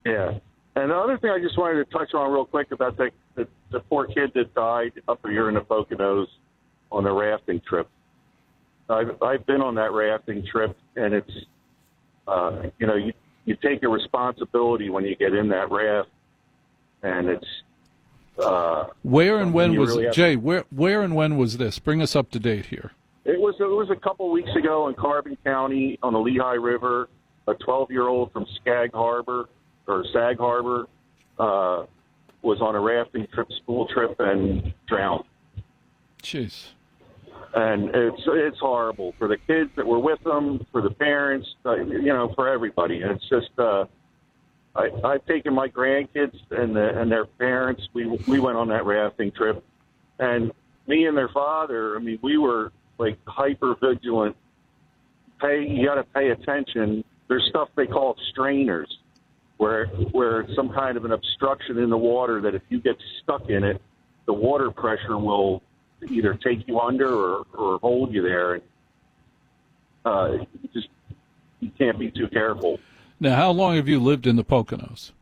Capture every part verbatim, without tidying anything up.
Yeah. And the other thing I just wanted to touch on real quick about the, the, the poor kid that died up here in the Poconos on the rafting trip. I've, I've been on that rafting trip, and it's, uh, you know, you, you take a responsibility when you get in that raft, and it's... Uh, where and when was really it? Jay, where, where and when was this? Bring us up to date here. It was, it was a couple weeks ago in Carbon County on the Lehigh River. A twelve-year-old from Skag Harbor, or Sag Harbor, uh, was on a rafting trip, school trip, and drowned. Jeez. And it's it's horrible for the kids that were with them, for the parents, uh, you know, for everybody. And it's just, uh, I, I've taken my grandkids and the, and their parents. We we went on that rafting trip, and me and their father. I mean, we were like hyper vigilant. Pay you got to pay attention. There's stuff they call strainers, where where it's some kind of an obstruction in the water that if you get stuck in it, the water pressure will either take you under or, or hold you there. And uh, you just you can't be too careful. Now, how long have you lived in the Poconos?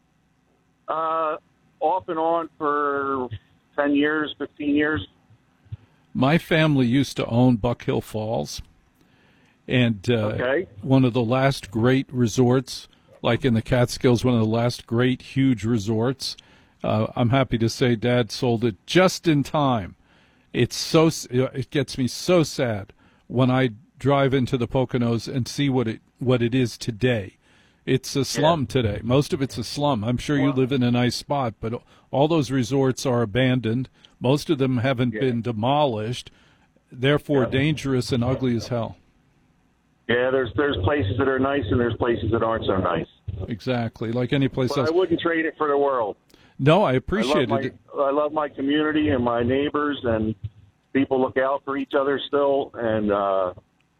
Uh, off and on for ten years, fifteen years. My family used to own Buck Hill Falls. And uh, okay. one of the last great resorts, like in the Catskills, one of the last great, huge resorts. Uh, I'm happy to say Dad sold it just in time. It's so it gets me so sad when I drive into the Poconos and see what it what it is today. It's a slum yeah. today. Most of it's a slum. I'm sure you live in a nice spot, but all those resorts are abandoned. Most of them haven't yeah. been demolished, therefore yeah. dangerous and ugly as hell. Yeah, there's there's places that are nice and there's places that aren't so nice. Exactly, like any place but else. I wouldn't trade it for the world. No, I appreciate I it. My, I love my community and my neighbors, and people look out for each other still. And uh,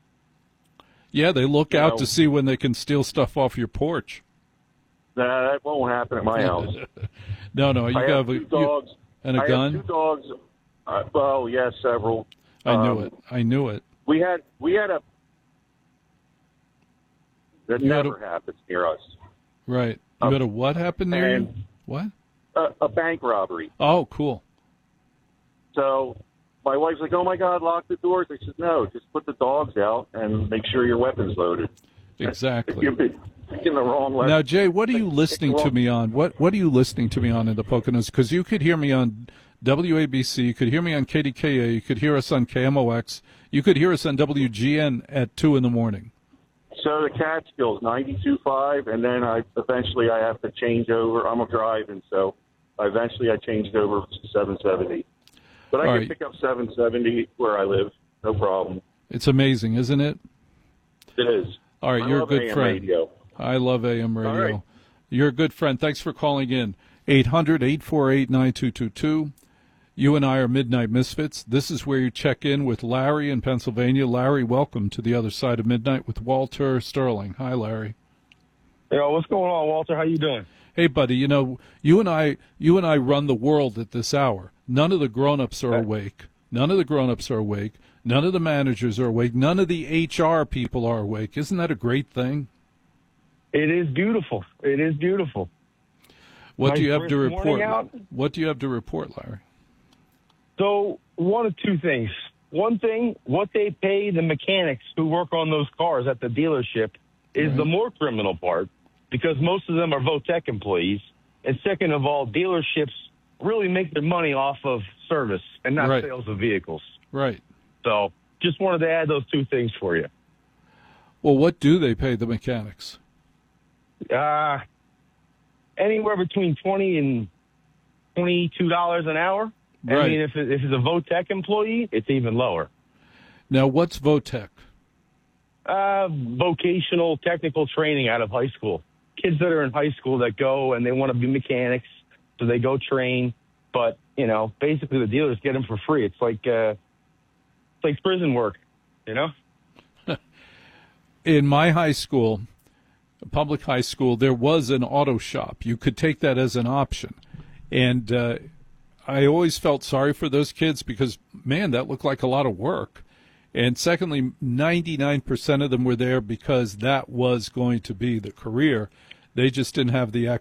yeah, they look out know, to see when they can steal stuff off your porch. Nah, that won't happen at my house. no, no, you I have, have two a, dogs you, and a I gun. Have two dogs. Uh, well, yes, yeah, several. I knew um, it. I knew it. We had we had a. That you never a, happens near us. Right. You um, had a what happened near you? What? A, a bank robbery. Oh, cool. So my wife's like, oh, my God, lock the doors. I said, no, just put the dogs out and make sure your weapon's loaded. Exactly. You're in the wrong way. Now, Jay, what are you listening to me on? What What are you listening to me on in the Poconos? Because you could hear me on W A B C. You could hear me on K D K A. You could hear us on K M O X. You could hear us on W G N at two in the morning. So the Catskills, ninety-two point five, and then I eventually I have to change over. I'm a driving, so eventually I changed over to seven seventy. But I All can right. pick up seven seventy where I live, no problem. It's amazing, isn't it? It is. All right, I you're love a good A M friend. Radio. I love A M radio. All right. You're a good friend. Thanks for calling in. eight hundred, eight four eight, nine two two two. You and I are Midnight Misfits. This is where you check in with Larry in Pennsylvania. Larry, welcome to the other side of midnight with Walter Sterling. Hi, Larry. Yo, what's going on, Walter? How you doing? Hey, buddy. You know, you and I, you and I run the world at this hour. None of the grown-ups are awake. None of the grown-ups are awake. None of the managers are awake. None of the H R people are awake. Isn't that a great thing? It is beautiful. It is beautiful. What nice do you have to report? Out. What do you have to report, Larry? So one of two things. One thing, what they pay the mechanics who work on those cars at the dealership is right. the more criminal part, because most of them are Votech employees. And second of all, dealerships really make their money off of service and not right. sales of vehicles. Right. So just wanted to add those two things for you. Well, what do they pay the mechanics? Uh, anywhere between twenty and twenty-two dollars an hour. Right. I mean, if, it, if it's a Votech employee, it's even lower. Now, what's Votech? Uh, vocational technical training out of high school. Kids that are in high school that go and they want to be mechanics, so they go train. But, you know, basically the dealers get them for free. It's like uh, it's like prison work, you know? In my high school, public high school, there was an auto shop. You could take that as an option. And uh, I always felt sorry for those kids because, man, that looked like a lot of work. And secondly, ninety-nine percent of them were there because that was going to be the career. They just didn't have the